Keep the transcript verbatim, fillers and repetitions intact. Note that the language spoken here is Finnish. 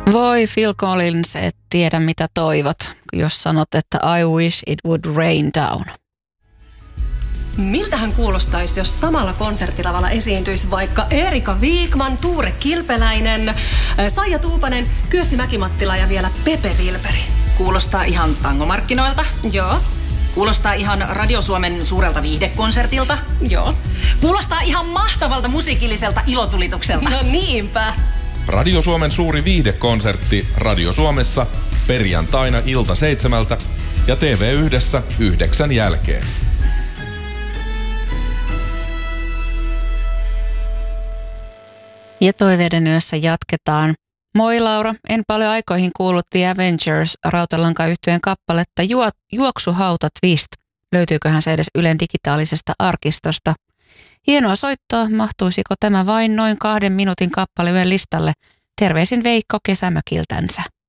Voi Phil Collins, et tiedä mitä toivot, jos sanot, että I wish it would rain down. Miltähän kuulostaisi, jos samalla konserttilavalla esiintyisi vaikka Erika Viikman, Tuure Kilpeläinen, Saija Tuupanen, Kyösti Mäkimattila ja vielä Pepe Vilperi? Kuulostaa ihan tangomarkkinoilta. Joo. Kuulostaa ihan Radio Suomen suurelta viihdekonsertilta. Joo. Kuulostaa ihan mahtavalta musiikilliselta ilotulitukselta. No niinpä. Radio Suomen suuri viihdekonsertti Radio Suomessa perjantaina ilta seitsemältä ja T V yhdessä yhdeksän jälkeen. Ja Toiveiden yössä jatketaan. Moi Laura, en paljon aikoihin kuullut The Avengers Rautalanka-yhtyeen kappaletta Juo, Juoksuhauta Twist. Löytyyköhän se edes Ylen digitaalisesta arkistosta? Hienoa soittoa, mahtuisiko tämä vain noin kahden minuutin kappale listalle? Terveisin Veikko kesämökiltänsä.